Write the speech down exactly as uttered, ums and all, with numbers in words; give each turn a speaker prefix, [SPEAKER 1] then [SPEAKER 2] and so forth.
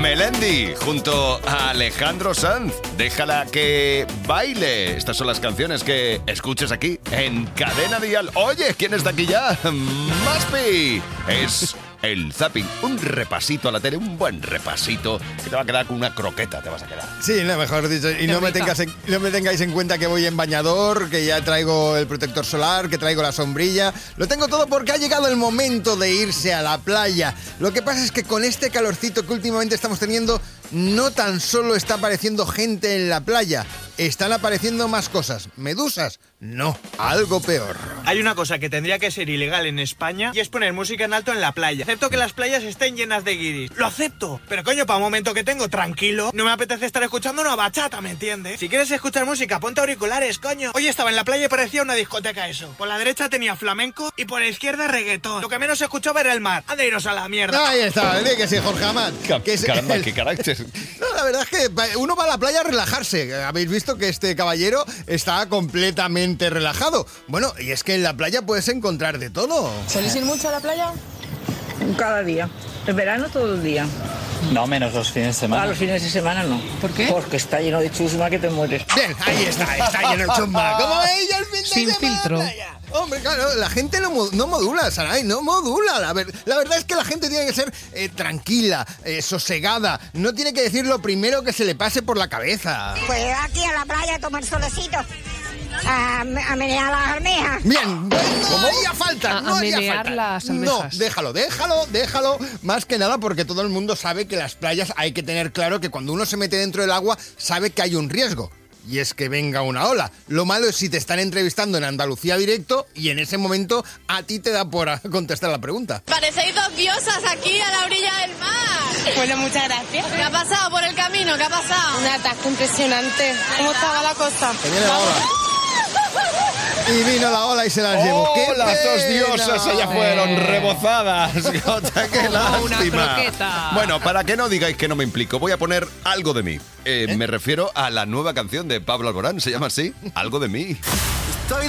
[SPEAKER 1] Melendi junto a Alejandro Sanz. Déjala que baile. Estas son las canciones que escuches aquí en Cadena Dial. Oye, ¿quién está aquí ya? Maspi. Es el zapping. Un repasito a la tele, un buen repasito que te va a quedar con una croqueta, te vas a quedar.
[SPEAKER 2] Sí, no, mejor dicho. Y no me, tengas en, no me tengáis en cuenta que voy en bañador, que ya traigo el protector solar, que traigo la sombrilla. Lo tengo todo porque ha llegado el momento de irse a la playa. Lo que pasa es que con este calorcito que últimamente estamos teniendo, no tan solo está apareciendo gente en la playa, están apareciendo más cosas. ¿Medusas? No, algo peor.
[SPEAKER 3] Hay una cosa que tendría que ser ilegal en España y es poner música en alto en la playa. Acepto que las playas estén llenas de guiris. Lo acepto. Pero coño, para un momento que tengo tranquilo, no me apetece estar escuchando una bachata, ¿me entiendes? Si quieres escuchar música, ponte auriculares, coño. Hoy estaba en la playa y parecía una discoteca eso. Por la derecha tenía flamenco y por la izquierda reggaetón. Lo que menos se escuchaba era el mar. Anda a iros a la mierda.
[SPEAKER 2] Ahí está, di que sí, Jorge Amat.
[SPEAKER 1] Que es Caramba, el... qué carácter.
[SPEAKER 2] No, la verdad es que uno va a la playa a relajarse. Habéis visto que este caballero está completamente relajado. Bueno, y es que en la playa puedes encontrar de todo.
[SPEAKER 4] ¿Solís ir mucho a la playa?
[SPEAKER 5] Cada día. En verano todo el día.
[SPEAKER 6] No, menos los fines de semana.
[SPEAKER 5] A los fines de semana no.
[SPEAKER 4] ¿Por qué?
[SPEAKER 5] Porque está lleno de chusma que te mueres.
[SPEAKER 2] Bien, ahí está, está lleno de chusma. ¿Cómo ella el fin de
[SPEAKER 4] Sin
[SPEAKER 2] semana
[SPEAKER 4] filtro.
[SPEAKER 2] playa? Hombre, claro, la gente no, no modula, Saray, no modula. La, ver, la verdad es que la gente tiene que ser eh, tranquila, eh, sosegada. No tiene que decir lo primero que se le pase por la cabeza.
[SPEAKER 7] Pues aquí a la playa a tomar solecito. A, a menear las almejas.
[SPEAKER 2] Bien, no haría falta,
[SPEAKER 4] A-
[SPEAKER 2] no
[SPEAKER 4] a
[SPEAKER 2] haría
[SPEAKER 4] menear
[SPEAKER 2] falta.
[SPEAKER 4] las
[SPEAKER 2] No,
[SPEAKER 4] almejas.
[SPEAKER 2] déjalo, déjalo, déjalo. Más que nada porque todo el mundo sabe que las playas hay que tener claro que cuando uno se mete dentro del agua sabe que hay un riesgo. Y es que venga una ola. Lo malo es si te están entrevistando en Andalucía Directo y en ese momento a ti te da por contestar la pregunta.
[SPEAKER 8] Parecéis dos diosas aquí a la orilla del mar.
[SPEAKER 4] Bueno, muchas gracias.
[SPEAKER 8] ¿Qué ha pasado por el camino? ¿Qué ha pasado?
[SPEAKER 4] Un atasco impresionante. ¿Cómo estaba la cosa?
[SPEAKER 2] Que viene la ola. Y vino la ola y se las llevó.
[SPEAKER 1] ¡Oh,
[SPEAKER 2] ¡Qué
[SPEAKER 1] las dos
[SPEAKER 2] pena!
[SPEAKER 1] diosas allá fueron
[SPEAKER 4] Eh.
[SPEAKER 1] rebozadas! Jota, ¡qué
[SPEAKER 4] Como una
[SPEAKER 1] lástima!
[SPEAKER 4] croqueta.
[SPEAKER 1] Bueno, para que no digáis que no me implico, voy a poner Algo de mí. Eh, Me refiero a la nueva canción de Pablo Alborán, ¿se llama así? Algo de mí.